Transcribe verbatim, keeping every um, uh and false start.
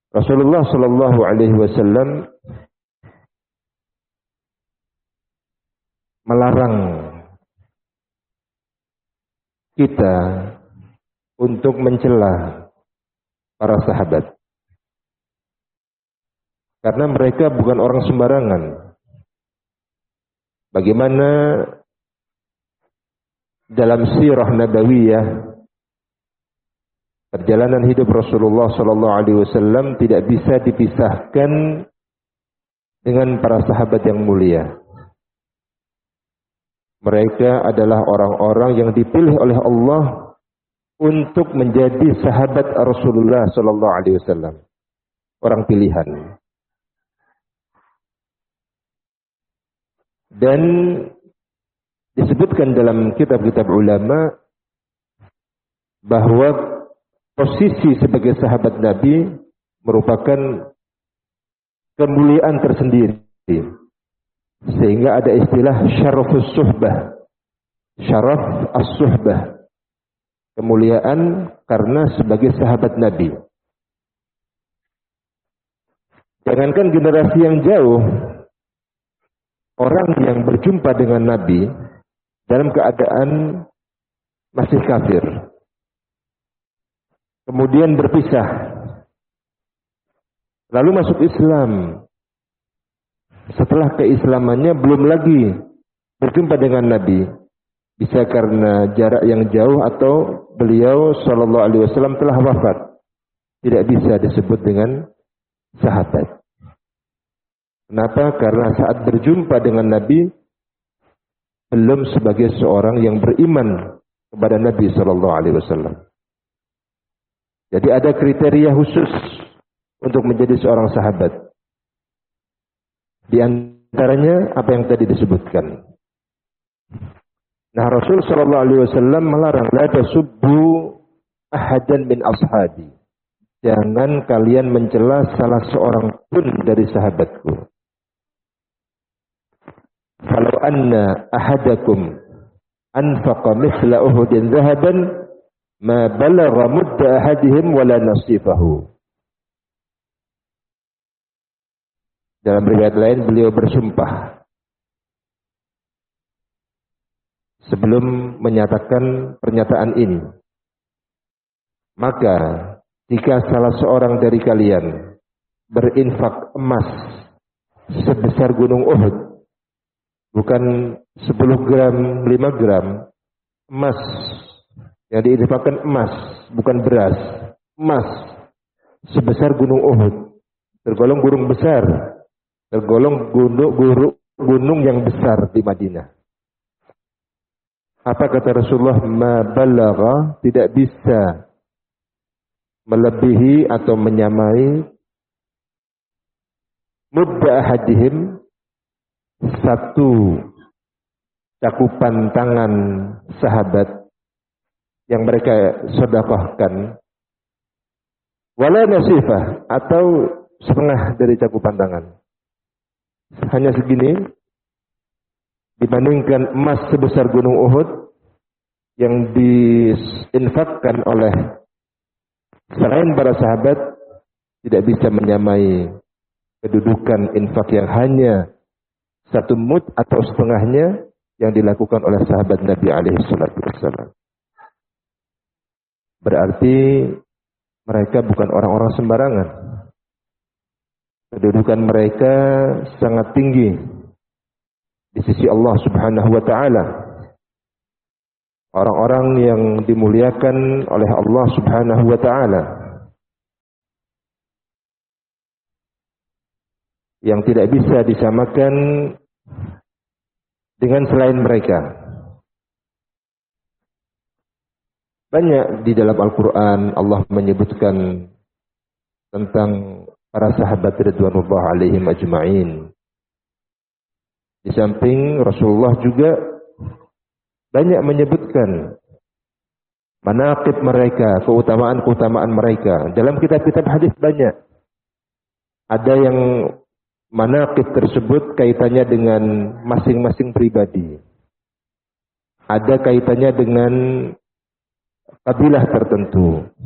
Rasulullah Shallallahu Alaihi Wasallam melarang kita untuk mencela para sahabat, karena mereka bukan orang sembarangan. Bagaimana dalam sirah nabawiyah, perjalanan hidup Rasulullah Sallallahu Alaihi Wasallam tidak bisa dipisahkan dengan para sahabat yang mulia. Mereka adalah orang-orang yang dipilih oleh Allah untuk menjadi sahabat Rasulullah Sallallahu Alaihi Wasallam, orang pilihan. Dan disebutkan dalam kitab-kitab ulama bahwa posisi sebagai sahabat Nabi merupakan kemuliaan tersendiri, sehingga ada istilah syarafus suhbah, syaraf as-suhbah, kemuliaan karena sebagai sahabat Nabi. Jangankan generasi yang jauh, orang yang berjumpa dengan Nabi dalam keadaan masih kafir, kemudian berpisah, lalu masuk Islam, setelah keislamannya belum lagi berjumpa dengan Nabi, bisa karena jarak yang jauh atau beliau Shallallahu Alaihi Wasallam telah wafat, tidak bisa disebut dengan sahabat. Kenapa? Karena saat berjumpa dengan Nabi belum sebagai seorang yang beriman kepada Nabi Shallallahu Alaihi Wasallam. Jadi ada kriteria khusus untuk menjadi seorang sahabat. Di antaranya apa yang tadi disebutkan. Nah, Rasul Shallallahu Alaihi Wasallam melarang, la tasubbu ahadan min ashabi. Jangan kalian mencela salah seorang pun dari sahabatku. Kalau anna ahadakum anfaqa mithla Uhudin zahaban ma balagha mudda ahadihim wala nasifahu. Dalam riwayat lain beliau bersumpah sebelum menyatakan pernyataan ini. Maka jika salah seorang dari kalian berinfak emas sebesar gunung Uhud, bukan sepuluh gram, lima gram, emas, yang diinfakkan emas, bukan beras, emas sebesar gunung Uhud, tergolong gunung besar, tergolong gunung, gunung, gunung yang besar di Madinah. Apa kata Rasulullah? Ma balagha, tidak bisa melebihi atau menyamai mudda ahadihim, satu cakupan tangan sahabat yang mereka sedekahkan, wala nasifah, atau setengah dari cakupan tangan. Hanya segini dibandingkan emas sebesar gunung Uhud yang diinfakkan oleh selain para sahabat, tidak bisa menyamai kedudukan infak yang hanya satu mud atau setengahnya yang dilakukan oleh sahabat Nabi alaihi salatu wassalam. Berarti mereka bukan orang-orang sembarangan. Kedudukan mereka sangat tinggi di sisi Allah Subhanahu wa taala. Orang-orang yang dimuliakan oleh Allah Subhanahu wa taala, yang tidak bisa disamakan dengan selain mereka. Banyak di dalam Al-Quran Allah menyebutkan tentang para sahabat ridwanullah alaihim ajma'in. Di samping Rasulullah juga banyak menyebutkan manaqib mereka, keutamaan-keutamaan mereka. Dalam kitab-kitab hadis banyak. Ada yang manaqib tersebut kaitannya dengan masing-masing pribadi. Ada kaitannya dengan kabilah tertentu.